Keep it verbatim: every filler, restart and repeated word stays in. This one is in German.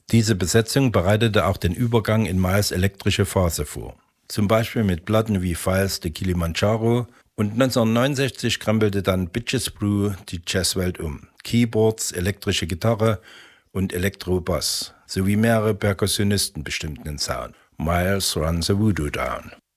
Diese Besetzung bereitete auch den Übergang in Miles' elektrische Phase vor. Zum Beispiel mit Platten wie Files de Kilimanjaro, und neunzehnhundertneunundsechzig krempelte dann Bitches Brew die Jazzwelt um. Keyboards, elektrische Gitarre und Elektrobass sowie mehrere Perkussionisten bestimmten den Sound. Miles Run the Voodoo Down.